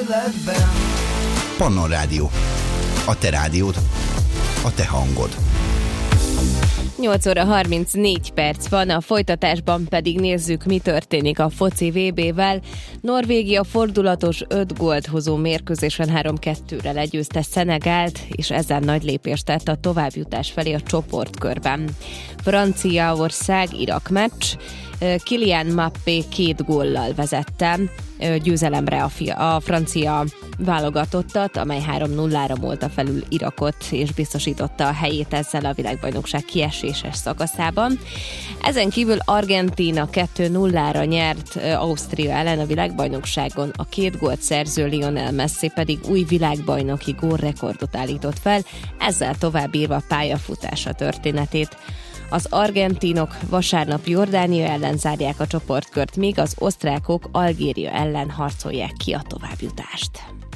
életben. Pannon Rádió. A te rádiód. A te hangod. 8 óra 34 perc van, a folytatásban pedig nézzük, mi történik a foci VB-vel. Norvégia fordulatos 5 gólt hozó mérkőzésen 3-2-re legyőzte Szenegált, és ezzel nagy lépést tett a továbbjutás felé a csoportkörben. Franciaország-Irak meccs. Kylian Mbappé 2 góllal vezette győzelemre a francia válogatottat, amely 3-0-ra molta felül Irakot, és biztosította a helyét ezzel a világbajnokság kieséses szakaszában. Ezen kívül Argentína 2-0-ra nyert Ausztria ellen a világbajnokságon, a 2 gólt szerző Lionel Messi pedig új világbajnoki gólrekordot állított fel, ezzel továbbírva pályafutása történetét. Az argentinok vasárnap Jordánia ellen zárják a csoportkört, míg az osztrákok Algéria ellen harcolják ki a továbbjutást.